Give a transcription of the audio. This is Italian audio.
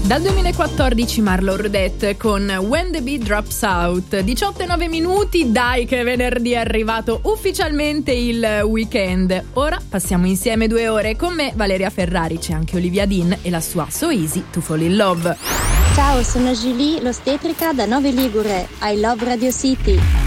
Dal 2014 Marlon Rodette con When the Beat Drops Out. 18:09 minuti, dai che venerdì è arrivato ufficialmente il weekend. Ora passiamo insieme 2 ore con me, Valeria Ferrari, c'è anche Olivia Dean e la sua So Easy to Fall in Love. Ciao, sono Julie, l'ostetrica da Nove Ligure. I love Radio City.